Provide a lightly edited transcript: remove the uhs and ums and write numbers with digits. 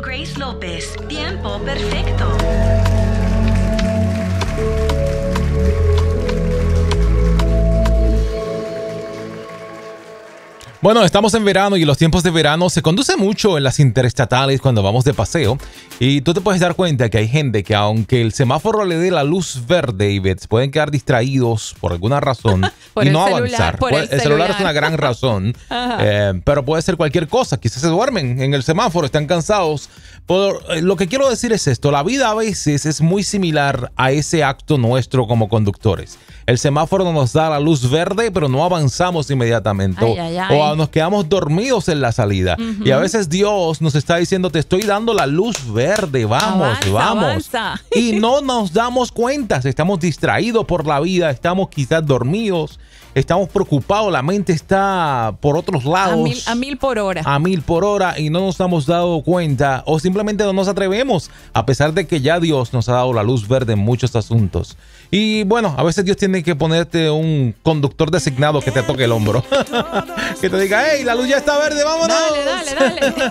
Grace López. Tiempo perfecto. Bueno, estamos en verano y los tiempos de verano se conduce mucho en las interestatales cuando vamos de paseo. Y tú te puedes dar cuenta que hay gente que aunque el semáforo le dé la luz verde, Ivette, pueden quedar distraídos por alguna razón y no avanzar. El celular es una gran razón, pero puede ser cualquier cosa. Quizás se duermen en el semáforo, están cansados. Lo que quiero decir es esto, la vida a veces es muy similar a ese acto nuestro como conductores. El semáforo nos da la luz verde, pero no avanzamos inmediatamente. O nos quedamos dormidos en la salida. Y a veces Dios nos está diciendo, te estoy dando la luz verde, vamos, vamos. Avanza. Y no nos damos cuenta, estamos distraídos por la vida, estamos quizás dormidos, estamos preocupados, la mente está por otros lados. A mil por hora. A 1000 por hora y no nos hemos dado cuenta o simplemente no nos atrevemos, a pesar de que ya Dios nos ha dado la luz verde en muchos asuntos. Y bueno, a veces Dios tiene que ponerte un conductor designado que te toque el hombro. Que te diga, hey, la luz ya está verde, vámonos. Dale.